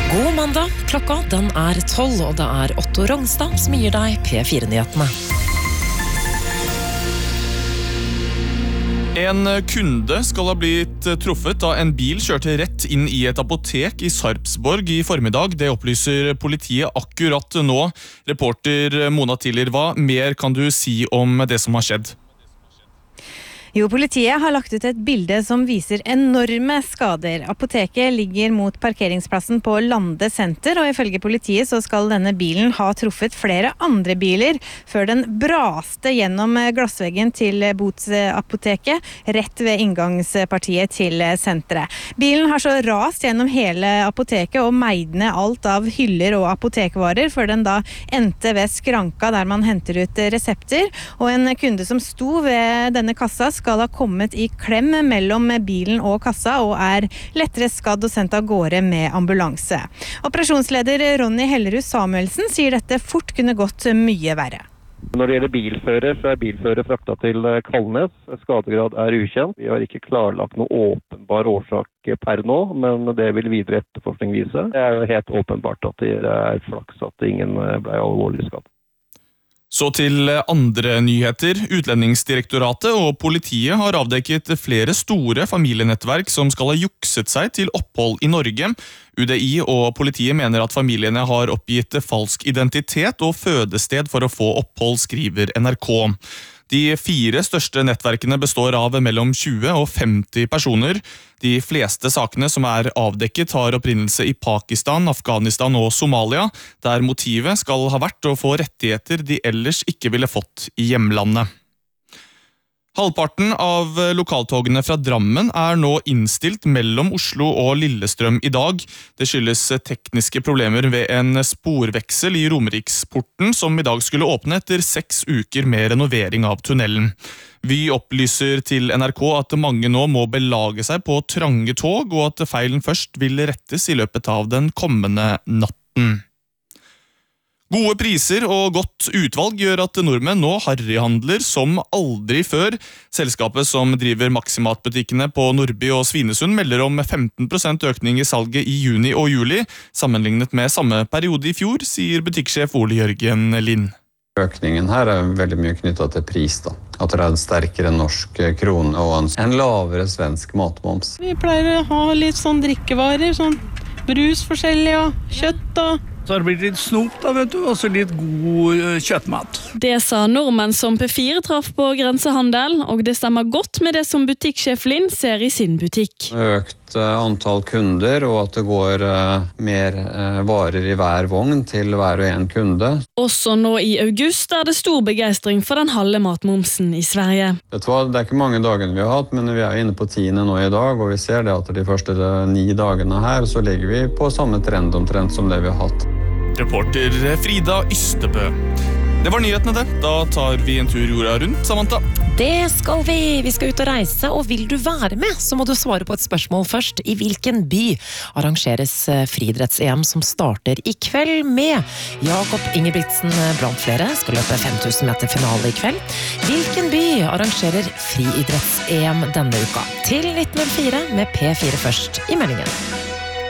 God mandag, klokka den 12, og det Otto Rongstad som gir deg P4-nyhetene. En kunde skal ha blitt truffet da en bil kjørte rett inn i et apotek i Sarpsborg i formiddag. Det opplyser politiet akkurat nå. Reporter Mona Tiller, hva mer kan du si om det som har skjedd? Jo, politiet har lagt ut et bilde som viser enorme skader. Apoteket ligger mot parkeringsplassen på Lande senter, og ifølge politiet så skal denne bilen ha truffet flere andre biler før den braste gjennom glassveggen til Botsapoteket rett ved inngangspartiet til senteret. Bilen har så rast gjennom hele apoteket og meidne alt av hyller og apotekvarer før den da endte ved skranka der man henter ut resepter, og en kunde som sto ved denne kassa skal ha kommet i klem mellom bilen og kassa og lettere skadd og sendt av gårde med ambulanse. Operasjonsleder Ronny Hellerud Samuelsen sier dette fort kunne gått mye verre. Når det gjelder bilfører, så bilfører frakta til Kalnes. Skadegrad ukjent. Vi har ikke klarlagt noe åpenbar årsak per nå, men det vil videre etterforskning vise. Det jo helt åpenbart at det flaks at ingen ble alvorlig skadd. Så til andre nyheter. Utlendingsdirektoratet og politiet har avdekket flere store familienettverk som skal ha jukset seg til opphold i Norge. UDI og politiet mener at familiene har oppgitt falsk identitet og fødested for å få opphold, skriver NRK. De 4 største nettverkene består av mellom 20 og 50 personer. De fleste sakene som avdekket har opprinnelse i Pakistan, Afghanistan og Somalia, der motivet skal ha vært å få rettigheter de ellers ikke ville fått i hjemlandet. Halvparten av lokaltogene fra Drammen nå innstilt mellom Oslo og Lillestrøm i dag. Det skyldes tekniske problemer ved en sporveksel i Romeriksporten som i dag skulle åpne etter 6 uker med renovering av tunnelen. Vi opplyser til NRK at mange nå må belage seg på trange tog, og at feilen først vil rettes i løpet av den kommende natten. Gode priser og godt utvalg gjør at nordmenn nå harryhandler som aldri før. Selskapet som driver Maximat-butikkene på Nordby og Svinesund melder om 15% økning i salget i juni og juli, sammenlignet med samme periode i fjor, sier butikksjef Ole Jørgen Lind. Økningen her veldig mye knyttet til pris, da. At det en sterkere norsk krone og en lavere svensk matmoms. Vi pleier å ha litt sånn drikkevarer, sånn brus forskjellig og kjøtt og... Så har det blitt litt snop da, vet du, og så litt god kjøttmat. Det sa nordmenn som P4 traff på grensehandel, og det stemmer godt med det som butikksjef Lind ser i sin butikk. Økt antall kunder, og at det går mer varer i hver vogn til hver og en kunde. Også nå i august det stor begeistring for den halve matmomsen i Sverige. Det ikke mange dagene vi har hatt, men vi inne på 10. nå i dag, og vi ser det at de første 9 dagene her, så ligger vi på samme trend omtrent som det vi har hatt. Reporter Frida Ystebø. Det var nyhetene det. Da tar vi en tur jorda rundt, Samantha. Det skal vi. Vi skal ut og reise, og vil du være med, så må du svare på et spørsmål først. I hvilken by arrangeres friidretts-EM som starter i kveld med Jakob Ingebrigtsen blant flere, skal løpe 5000 meter finale i kveld. Hvilken by arrangerer friidretts-EM denne uka? Til 1904 med P4 først i meldingen.